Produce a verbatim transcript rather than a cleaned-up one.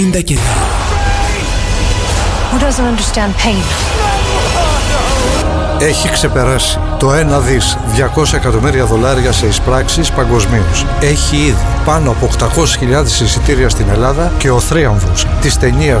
Who doesn't understand pain? Έχει ξεπεράσει το ένα δις διακόσια εκατομμύρια δολάρια σε εισπράξεις παγκοσμίως. Έχει ήδη πάνω από οκτακόσιες χιλιάδες εισιτήρια στην Ελλάδα και ο θρίαμβος της ταινίας